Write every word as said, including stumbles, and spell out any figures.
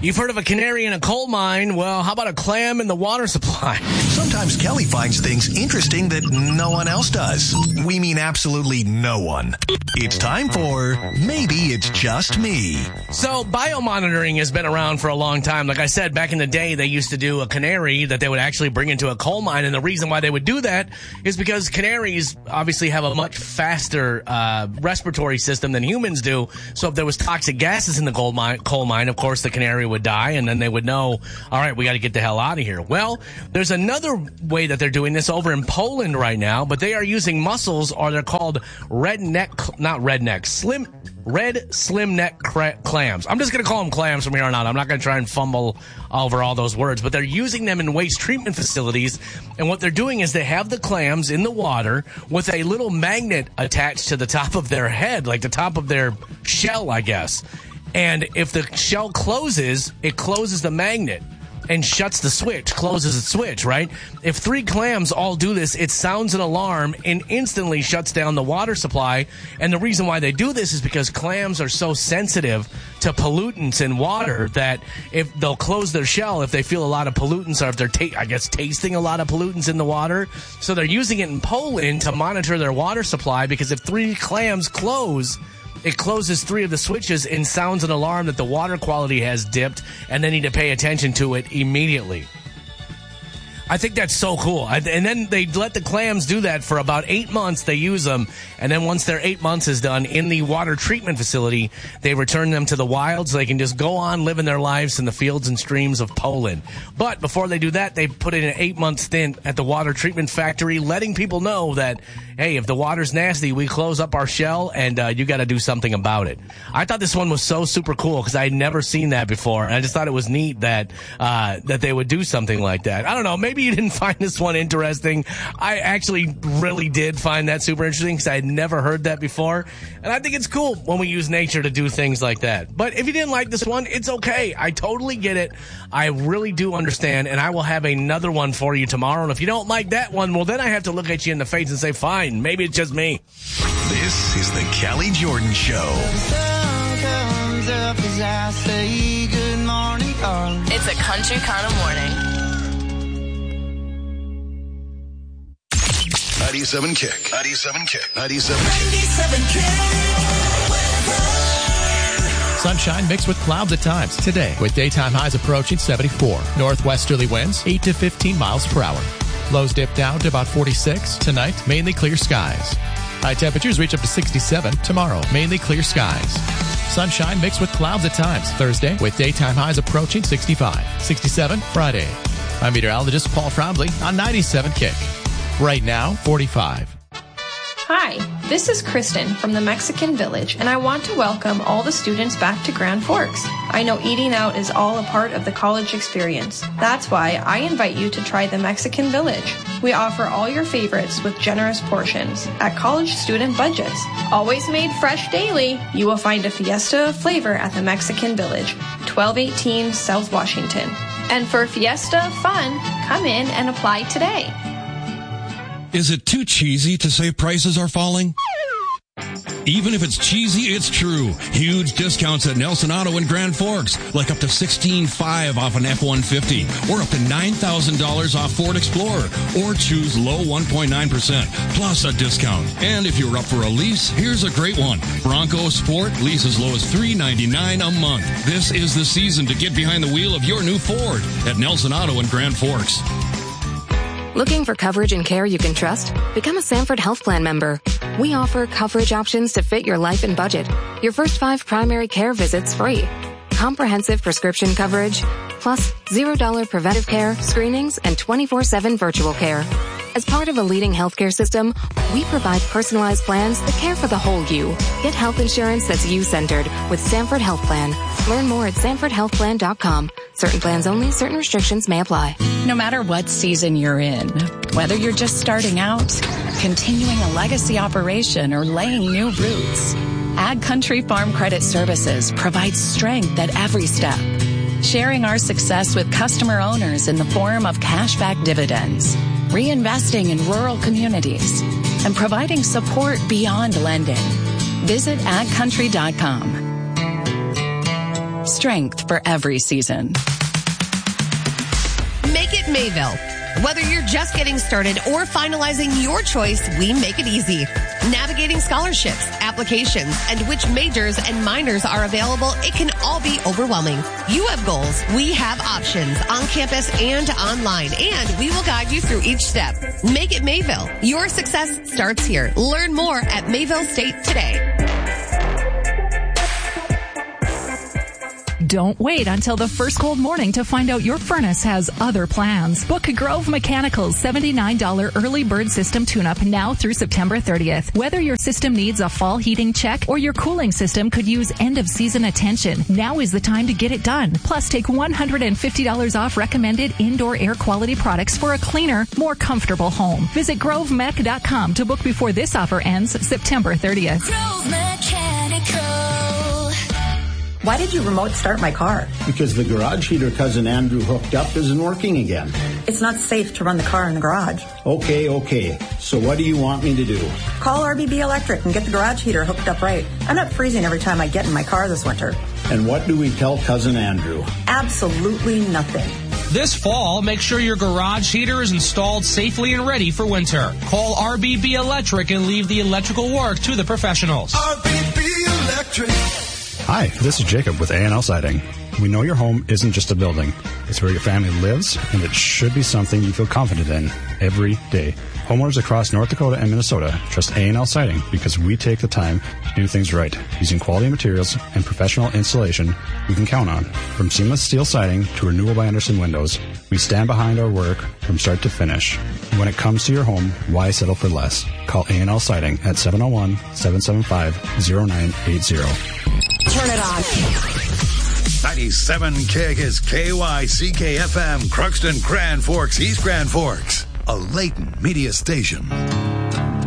You've heard of a canary in a coal mine. Well, how about a clam in the water supply? Sometimes Kelly finds things interesting that no one else does. We mean absolutely no one. It's time for Maybe It's Just Me. So biomonitoring has been around for a long time. Like I said, back in the day, they used to do a canary that they would actually bring into a coal mine. And the reason why they would do that is because canaries obviously have a much faster uh, respiratory system than humans do. So if there was toxic gases in the coal mine, coal mine, of course, the canary would die, and then they would know, all right, we got to get the hell out of here. Well, there's another way that they're doing this over in Poland right now, but they are using mussels, or they're called redneck, not redneck, slim, red slim neck cra- clams. I'm just going to call them clams from here on out. I'm not going to try and fumble over all those words, but they're using them in waste treatment facilities. And what they're doing is they have the clams in the water with a little magnet attached to the top of their head, like the top of their shell, I guess. And if the shell closes, it closes the magnet and shuts the switch, closes the switch, right? If three clams all do this, it sounds an alarm and instantly shuts down the water supply. And the reason why they do this is because clams are so sensitive to pollutants in water that if they'll close their shell if they feel a lot of pollutants, or if they're, ta- I guess, tasting a lot of pollutants in the water. So they're using it in Poland to monitor their water supply, because if three clams close, it closes three of the switches and sounds an alarm that the water quality has dipped, and they need to pay attention to it immediately. I think that's so cool. And then they let the clams do that for about eight months. They use them. And then once their eight months is done in the water treatment facility, they return them to the wild so they can just go on living their lives in the fields and streams of Poland. But before they do that, they put in an eight-month stint at the water treatment factory, letting people know that, hey, if the water's nasty, we close up our shell, and uh, you got to do something about it. I thought this one was so super cool because I had never seen that before. And I just thought it was neat that uh, that they would do something like that. I don't know. Maybe Maybe you didn't find this one interesting. I actually really did find that super interesting because I had never heard that before. And I think it's cool when we use nature to do things like that. But if you didn't like this one, it's okay. I totally get it. I really do understand. And I will have another one for you tomorrow. And if you don't like that one, well, then I have to look at you in the face and say, fine, maybe it's just me. This is the Callie Jordan Show. It's a country kind of morning. ninety-seven Kick. ninety-seven Kick. ninety-seven Kick. Sunshine mixed with clouds at times today, with daytime highs approaching seventy-four. Northwesterly winds eight to fifteen miles per hour. Lows dip down to about forty-six. Tonight, mainly clear skies. High temperatures reach up to sixty-seven. Tomorrow, mainly clear skies. Sunshine mixed with clouds at times Thursday, with daytime highs approaching sixty-five. sixty-seven Friday. I'm meteorologist Paul Frombly on ninety-seven Kick. Right now, forty-five. Hi, this is Kristen from the Mexican Village, and I want to welcome all the students back to Grand Forks. I know eating out is all a part of the college experience. That's why I invite you to try the Mexican Village. We offer all your favorites with generous portions at college student budgets. Always made fresh daily, you will find a fiesta of flavor at the Mexican Village, twelve eighteen South Washington. And for fiesta fun, come in and apply today. Is it too cheesy to say prices are falling? Even if it's cheesy, it's true. Huge discounts at Nelson Auto in Grand Forks, like up to sixteen five off an F one fifty, or up to nine thousand dollars off Ford Explorer, or choose low one point nine percent, plus a discount. And if you're up for a lease, here's a great one. Bronco Sport, lease as low as three ninety-nine a month. This is the season to get behind the wheel of your new Ford at Nelson Auto in Grand Forks. Looking for coverage and care you can trust? Become a Sanford Health Plan member. We offer coverage options to fit your life and budget. Your first five primary care visits free. Comprehensive prescription coverage, plus zero dollar preventive care, screenings, and twenty-four seven virtual care. As part of a leading healthcare system, we provide personalized plans that care for the whole you. Get health insurance that's you-centered with Sanford Health Plan. Learn more at sanford health plan dot com. Certain plans only, certain restrictions may apply. No matter what season you're in, whether you're just starting out, continuing a legacy operation, or laying new roots, Ag Country Farm Credit Services provides strength at every step, sharing our success with customer owners in the form of cashback dividends, reinvesting in rural communities, and providing support beyond lending. Visit ag country dot com. Strength for every season. Make it Mayville. Whether you're just getting started or finalizing your choice, we make it easy. Navigating scholarships, applications, and which majors and minors are available, it can all be overwhelming. You have goals. We have options on campus and online, and we will guide you through each step. Make it Mayville. Your success starts here. Learn more at Mayville State today. Don't wait until the first cold morning to find out your furnace has other plans. Book Grove Mechanical's seventy-nine dollars early bird system tune-up now through September thirtieth. Whether your system needs a fall heating check or your cooling system could use end-of-season attention, now is the time to get it done. Plus, take one hundred fifty dollars off recommended indoor air quality products for a cleaner, more comfortable home. Visit grove mech dot com to book before this offer ends September thirtieth. Grove Mechanical. Why did you remote start my car? Because the garage heater Cousin Andrew hooked up isn't working again. It's not safe to run the car in the garage. Okay, okay. So what do you want me to do? Call R B B Electric and get the garage heater hooked up right. I'm not freezing every time I get in my car this winter. And what do we tell Cousin Andrew? Absolutely nothing. This fall, make sure your garage heater is installed safely and ready for winter. Call R B B Electric and leave the electrical work to the professionals. R B B Electric. Hi, this is Jacob with A and L Siding. We know your home isn't just a building. It's where your family lives, and it should be something you feel confident in every day. Homeowners across North Dakota and Minnesota trust A and L Siding because we take the time to do things right, using quality materials and professional installation you can count on. From seamless steel siding to Renewal by Andersen windows, we stand behind our work from start to finish. When it comes to your home, why settle for less? Call A and L Siding at seven oh one, seven seven five, oh nine eight oh. Turn it on. ninety-seven K is K Y C K F M, Crookston, Grand Forks, East Grand Forks, a Layton media station.